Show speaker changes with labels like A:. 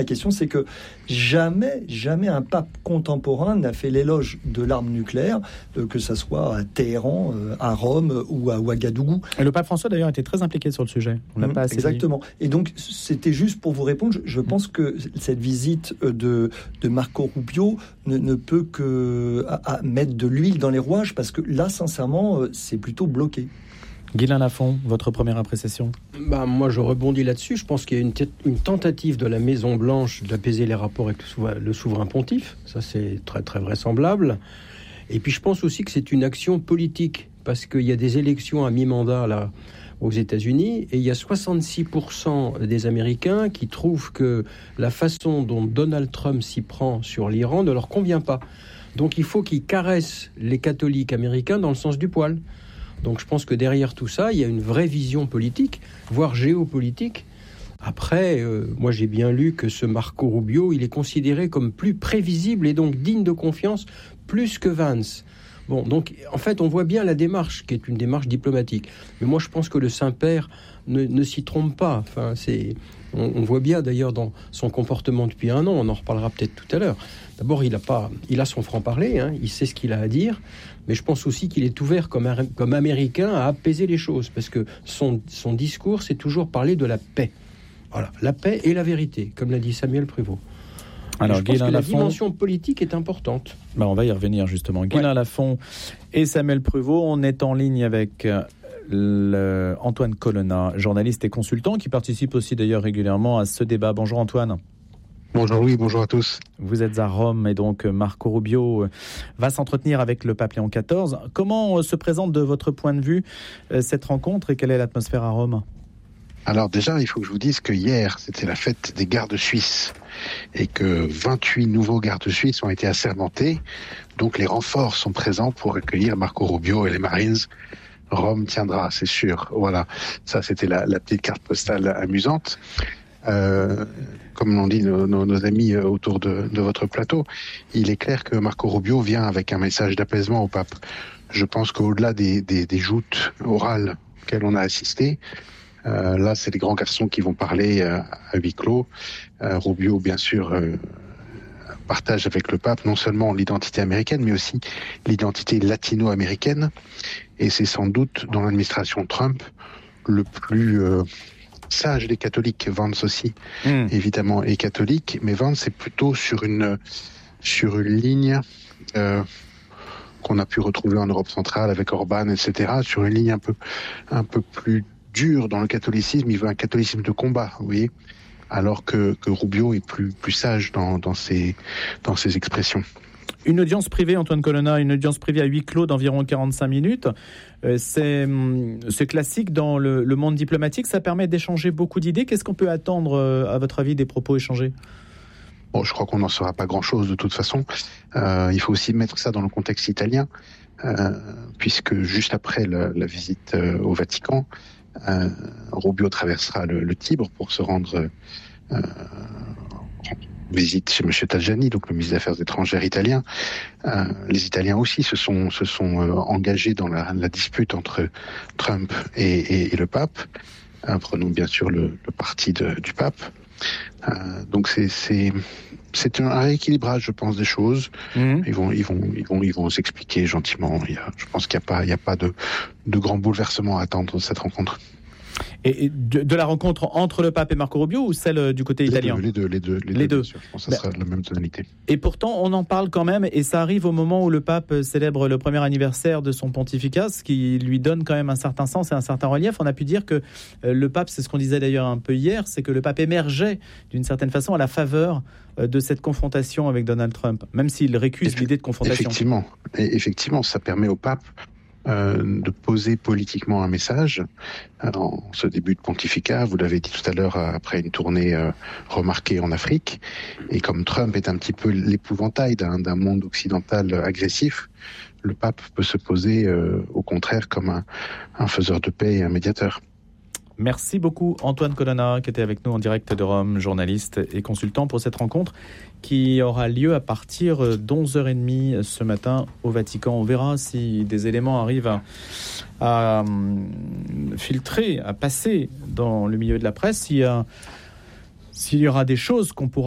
A: La question, c'est que jamais un pape contemporain n'a fait l'éloge de l'arme nucléaire, que ça soit à Téhéran, à Rome ou à Ouagadougou.
B: Et le pape François, d'ailleurs, était très impliqué sur le sujet. On l'a pas assez
A: exactement.
B: dit.
A: Et donc, c'était juste pour vous répondre. Je pense que cette visite de Marco Rubio ne peut que mettre de l'huile dans les rouages, parce que là, sincèrement, c'est plutôt bloqué.
B: Guylain Lafont, votre première appréciation ?
C: Moi, je rebondis là-dessus. Je pense qu'il y a une tentative de la Maison-Blanche d'apaiser les rapports avec le souverain pontife. Ça, c'est très, très vraisemblable. Et puis, je pense aussi que c'est une action politique, parce qu'il y a des élections à mi-mandat, là, aux États-Unis, et il y a 66% des Américains qui trouvent que la façon dont Donald Trump s'y prend sur l'Iran ne leur convient pas. Donc, il faut qu'ils caressent les catholiques américains dans le sens du poil. Donc je pense que derrière tout ça, il y a une vraie vision politique, voire géopolitique. Après, moi j'ai bien lu que ce Marco Rubio, il est considéré comme plus prévisible et donc digne de confiance, plus que Vance. Bon, donc en fait, on voit bien la démarche, qui est une démarche diplomatique. Mais moi je pense que le Saint-Père ne s'y trompe pas. Enfin, on voit bien d'ailleurs dans son comportement depuis un an, on en reparlera peut-être tout à l'heure. D'abord, il a son franc-parler, il sait ce qu'il a à dire, mais je pense aussi qu'il est ouvert comme Américain à apaiser les choses, parce que son discours, c'est toujours parler de la paix. Voilà, la paix et la vérité, comme l'a dit Samuel Prévost. Alors, je pense que la dimension politique est importante.
B: On va y revenir justement. Guylain Lafont et Samuel Prévost, on est en ligne avec Antoine Colonna, journaliste et consultant, qui participe aussi d'ailleurs régulièrement à ce débat. Bonjour Antoine.
D: Bonjour Louis, bonjour à tous.
B: Vous êtes à Rome et donc Marco Rubio va s'entretenir avec le pape Léon XIV. Comment se présente de votre point de vue cette rencontre et quelle est l'atmosphère à Rome ?
D: Alors déjà, il faut que je vous dise que hier, c'était la fête des gardes suisses et que 28 nouveaux gardes suisses ont été assermentés. Donc les renforts sont présents pour accueillir Marco Rubio et les Marines. Rome tiendra, c'est sûr. Voilà, ça c'était la petite carte postale amusante. Comme l'ont dit nos amis autour de votre plateau, il est clair que Marco Rubio vient avec un message d'apaisement au pape. Je pense qu'au-delà des joutes orales auxquelles on a assisté, là c'est les grands garçons qui vont parler à huis clos. Rubio, bien sûr, partage avec le pape non seulement l'identité américaine, mais aussi l'identité latino-américaine. Et c'est sans doute dans l'administration Trump le plus sage des catholiques. Vance aussi, évidemment, est catholique, mais Vance est plutôt sur une ligne qu'on a pu retrouver en Europe centrale avec Orban, etc., sur une ligne un peu plus dure dans le catholicisme. Il veut un catholicisme de combat, vous voyez, alors que Rubio est plus sage dans ses expressions.
B: Une audience privée, Antoine Colonna, une audience privée à huis clos d'environ 45 minutes. C'est classique dans le monde diplomatique. Ça permet d'échanger beaucoup d'idées. Qu'est-ce qu'on peut attendre, à votre avis, des propos échangés ?
D: Bon, je crois qu'on n'en saura pas grand-chose de toute façon. Il faut aussi mettre ça dans le contexte italien, puisque juste après la visite au Vatican, Rubio traversera le Tibre pour se rendre visite chez M. Tajani, donc le ministre des Affaires étrangères italien. Les Italiens aussi se sont engagés dans la dispute entre Trump et le pape. Prenons bien sûr le parti du pape. Donc c'est un rééquilibrage, je pense, des choses. Ils vont s'expliquer gentiment. Je pense qu'il n'y a pas de grand bouleversement à attendre de cette rencontre.
B: Et de la rencontre entre le pape et Marco Rubio ou celle du côté italien ?
D: Les deux. Bien sûr. Je pense que ça sera la même tonalité.
B: Et pourtant, on en parle quand même, et ça arrive au moment où le pape célèbre le premier anniversaire de son pontificat, ce qui lui donne quand même un certain sens et un certain relief. On a pu dire que le pape, c'est ce qu'on disait d'ailleurs un peu hier, c'est que le pape émergeait d'une certaine façon à la faveur de cette confrontation avec Donald Trump, même s'il récuse l'idée de confrontation.
D: Effectivement, ça permet au pape de poser politiquement un message en ce début de pontificat. Vous l'avez dit tout à l'heure, après une tournée remarquée en Afrique, et comme Trump est un petit peu l'épouvantail d'un monde occidental agressif, le pape peut se poser au contraire comme un faiseur de paix et un médiateur.
B: Merci beaucoup Antoine Colonna, qui était avec nous en direct de Rome, journaliste et consultant pour cette rencontre qui aura lieu à partir d'11h30 ce matin au Vatican. On verra si des éléments arrivent à filtrer, à passer dans le milieu de la presse, s'il y aura des choses qu'on pourra